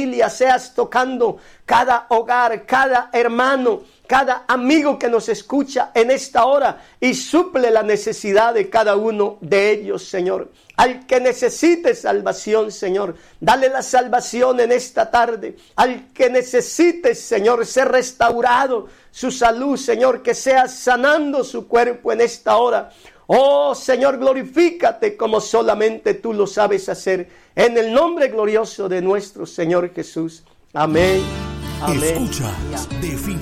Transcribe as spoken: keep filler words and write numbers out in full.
familia, seas tocando cada hogar, cada hermano, cada amigo que nos escucha en esta hora y suple la necesidad de cada uno de ellos, Señor. Al que necesite salvación, Señor, dale la salvación en esta tarde. Al que necesite, Señor, ser restaurado su salud, Señor, que sea sanando su cuerpo en esta hora. Oh, Señor, glorifícate como solamente tú lo sabes hacer. En el nombre glorioso de nuestro Señor Jesús. Amén. Amén. Escuchas Definitivamente